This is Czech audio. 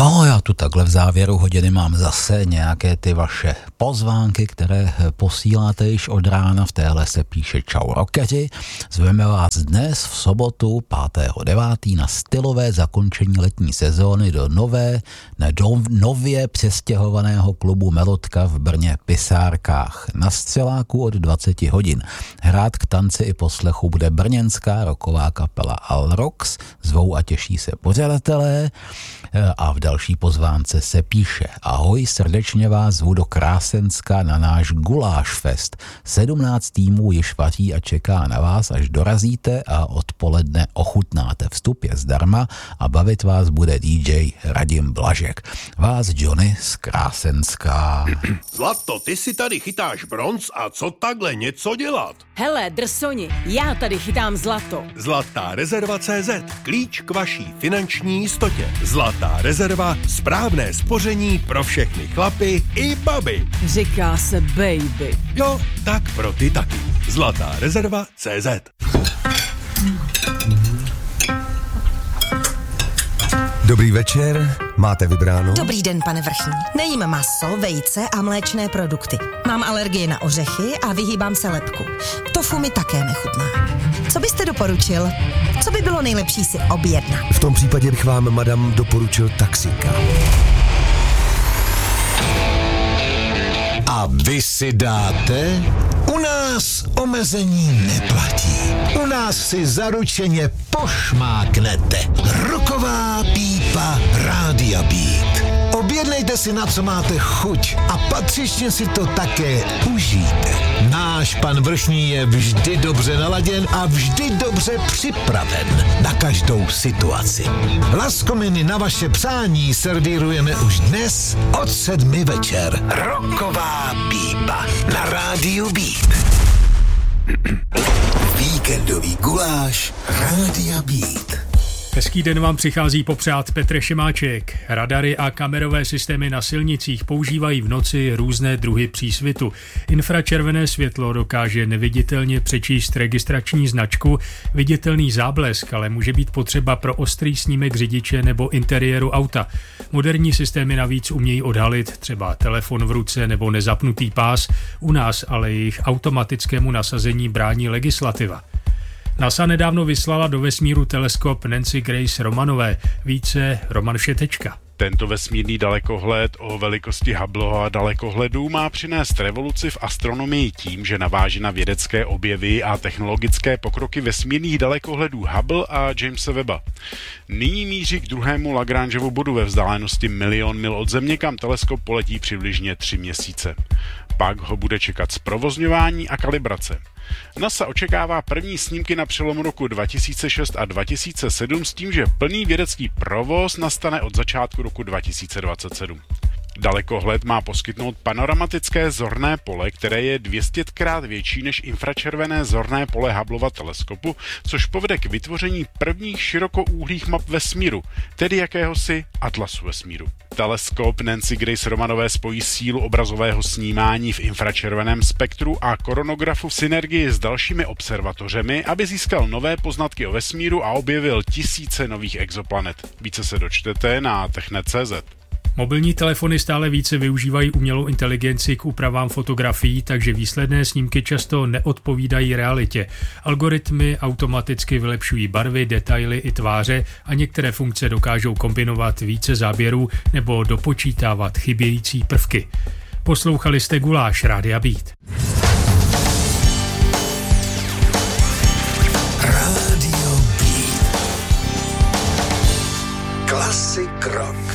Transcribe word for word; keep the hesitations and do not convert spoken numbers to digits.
No, já tu takhle v závěru hodiny mám zase nějaké ty vaše pozvánky, které posíláte již od rána. V téhle se píše Čau Roketi. Zveme vás dnes v sobotu pátého devátého na stylové zakončení letní sezóny do nové, ne, do nově přestěhovaného klubu Melodka v Brně Pisárkách. Na Střeláku od dvacet hodin. Hrát k tanci i poslechu bude brněnská rocková kapela Alrox. Zvou a těší se pořadatelé. A v další pozvánce se píše: Ahoj, srdečně vás zvu do Krásenska na náš Guláš Fest. sedmnáct týmů již vaří a čeká na vás, až dorazíte a odpoledne ochutnáte. Vstup je zdarma a bavit vás bude dý džej Radim Blažek. Vás Johnny z Krásenska. Zlato, ty si tady chytáš bronz a co takhle něco dělat? Hele, drsoni, já tady chytám zlato. Zlatá rezerva tečka cé zet. Klíč k vaší finanční jistotě. Zlatá rezerva, správné spoření pro všechny chlapy i baby. Říká se baby. Jo, tak pro ty taky. Zlatá rezerva tečka cé zet. Dobrý večer, máte vybráno? Dobrý den, pane Vrchní. Nejím maso, vejce a mléčné produkty. Mám alergii na ořechy a vyhýbám se lepku. Tofu mi také nechutná. Co byste doporučil? Co by bylo nejlepší si objednat? V tom případě bych vám, madam, doporučil taxíka. A vy si dáte? U nás omezení neplatí. U nás si zaručeně pošmáknete. Roková pípa Rádia Beat. Objednejte si, na co máte chuť a patřičně si to také užijte. Náš pan Vršní je vždy dobře naladěn a vždy dobře připraven na každou situaci. Laskoměny na vaše přání servírujeme už dnes od sedmi večer. Roková pípa na Rádiu Beat. Víkendový guláš Rádia Beat. Hezký den vám přichází popřát Petr Šimáček. Radary a kamerové systémy na silnicích používají v noci různé druhy přísvitu. Infračervené světlo dokáže neviditelně přečíst registrační značku, viditelný záblesk ale může být potřeba pro ostrý snímek řidiče nebo interiéru auta. Moderní systémy navíc umějí odhalit třeba telefon v ruce nebo nezapnutý pás, u nás ale jejich automatickému nasazení brání legislativa. NASA nedávno vyslala do vesmíru teleskop Nancy Grace Romanové. Více Roman Všetečka. Tento vesmírný dalekohled o velikosti Hubbleho dalekohledu má přinést revoluci v astronomii tím, že naváží na vědecké objevy a technologické pokroky vesmírných dalekohledů Hubble a Jamesa Webba. Nyní míří k druhému Lagrangeovu bodu ve vzdálenosti milion mil od Země, kam teleskop poletí přibližně tři měsíce. Pak ho bude čekat zprovozňování a kalibrace. NASA očekává první snímky na přelomu roku dva tisíce šest a dva tisíce sedm s tím, že plný vědecký provoz nastane od začátku roku dva tisíce dvacet sedm. Dalekohled má poskytnout panoramatické zorné pole, které je dvě stě krát větší než infračervené zorné pole Hubbleova teleskopu, což povede k vytvoření prvních širokoúhlých map vesmíru, tedy jakéhosi atlasu vesmíru. Teleskop Nancy Grace Romanové spojí sílu obrazového snímání v infračerveném spektru a koronografu v synergii s dalšími observatořemi, aby získal nové poznatky o vesmíru a objevil tisíce nových exoplanet. Více se dočtete na technet tečka cé zet. Mobilní telefony stále více využívají umělou inteligenci k úpravám fotografií, takže výsledné snímky často neodpovídají realitě. Algoritmy automaticky vylepšují barvy, detaily i tváře a některé funkce dokážou kombinovat více záběrů nebo dopočítávat chybějící prvky. Poslouchali jste Guláš Rádia Beat.